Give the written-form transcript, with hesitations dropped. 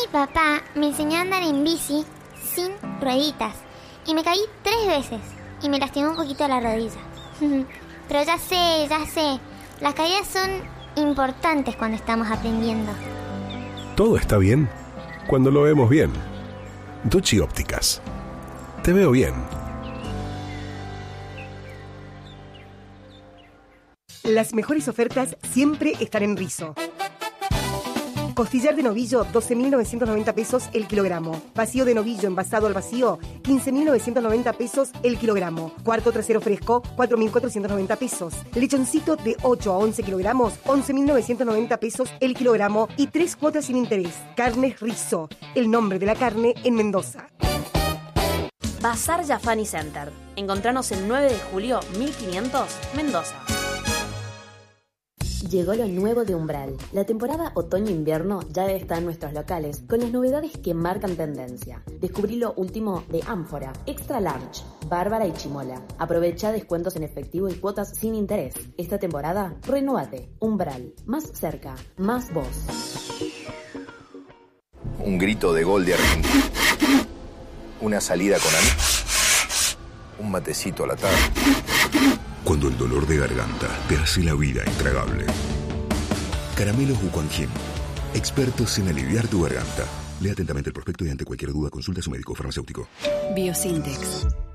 papá me enseñó a andar en bici sin rueditas y me caí 3 veces y me lastimó un poquito la rodilla. Pero ya sé, las caídas son importantes cuando estamos aprendiendo. Todo está bien cuando lo vemos bien. Ducci Ópticas. Te veo bien. Las mejores ofertas siempre están en Rizo. Costillar de novillo, 12.990 pesos el kilogramo. Vacío de novillo envasado al vacío, 15.990 pesos el kilogramo. Cuarto trasero fresco, 4.490 pesos. Lechoncito de 8 a 11 kilogramos, 11.990 pesos el kilogramo y 3 cuotas sin interés. Carnes Rizo, el nombre de la carne en Mendoza. Bazar Jafani Center. Encontranos el 9 de julio, 1500, Mendoza. Llegó lo nuevo de Umbral. La temporada otoño-invierno ya está en nuestros locales, con las novedades que marcan tendencia. Descubrí lo último de Ánfora, Extra Large, Bárbara y Chimola. Aprovecha descuentos en efectivo y cuotas sin interés. Esta temporada, renuévate. Umbral. Más cerca, más vos. Un grito de gol de Argentina. Una salida con amigos. Un matecito a la tarde. Cuando el dolor de garganta te hace la vida intragable. Caramelos Wuquanjin, expertos en aliviar tu garganta. Lea atentamente el prospecto y ante cualquier duda consulta a su médico farmacéutico. Biosintex.